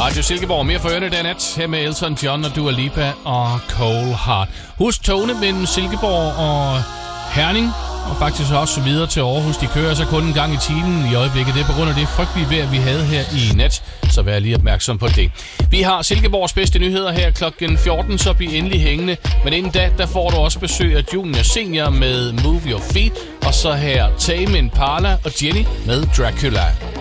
Radio Silkeborg. Mere for ørerne den nat her med Elton John og Dua Lipa og Cold Heart. Husk togene mellem Silkeborg og Herning, og faktisk også videre til Aarhus. De kører så kun en gang i timen i øjeblikket. Det er på grund af det frygtelige vejr, vi havde her i nat. Så vær lige opmærksom på det. Vi har Silkeborgs bedste nyheder her klokken 14, så bliv endelig hængende. Men inden da, der får du også besøg af Junior Senior med Move Your Feet. Og så her Tame Impala og Jenny med Dracula.